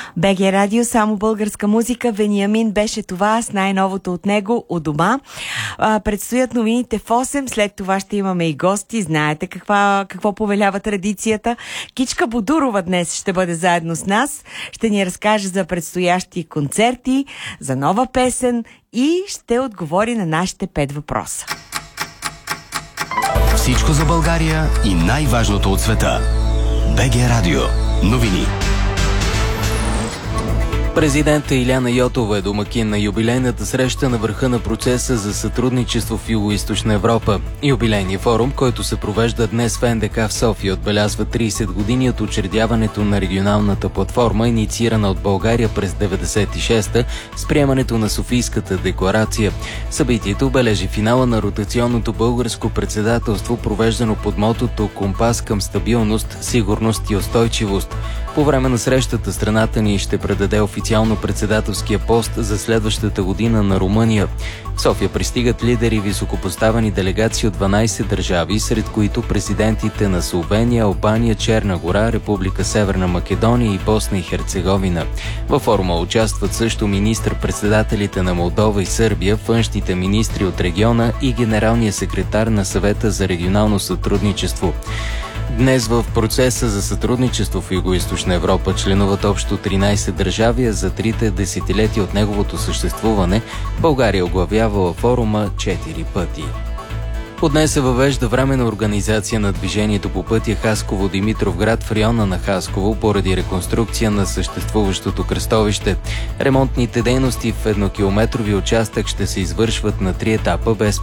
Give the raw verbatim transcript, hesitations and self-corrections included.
БГ Радио, само българска музика. Вениамин беше това с най-новото от него у дома. А, предстоят новините в осем, след това ще имаме и гости. Знаете каква, какво повелява традицията. Кичка Бодурова днес ще бъде заедно с нас. Ще ни разкаже за предстоящи концерти, за нова песен и ще отговори на нашите пет въпроса. Всичко за България и най-важното от света. БГ Радио. Новини. Президентът Илияна Йотова е домакин на юбилейната среща на върха на процеса за сътрудничество в Югоизточна Европа. Юбилейният форум, който се провежда днес в НДК в София, отбелязва трийсет години от учредяването на регионалната платформа, инициирана от България през деветдесет и шеста с приемането на Софийската декларация. Събитието обележи финала на ротационното българско председателство, провеждано под мотото "Компас към стабилност, сигурност и устойчивост". По време на срещата страната ни ще предаде официално председателския пост за следващата година на Румъния. В София пристигат лидери и високопоставени делегации от дванайсет държави, сред които президентите на Словения, Албания, Черна гора, Република Северна Македония и Босна и Херцеговина. Във форума участват също министър-председателите на Молдова и Сърбия, външните министри от региона и генералния секретар на Съвета за регионално сътрудничество. Днес в процеса за сътрудничество в Югоизточна Европа членуват общо тринайсет държави, а за трите десетилетия от неговото съществуване България оглавявала форума четири пъти. От днес се въвежда временна организация на движението по пътя Хасково-Димитровград в района на Хасково поради реконструкция на съществуващото кръстовище. Ремонтните дейности в еднокилометрови участък ще се извършват на три етапа без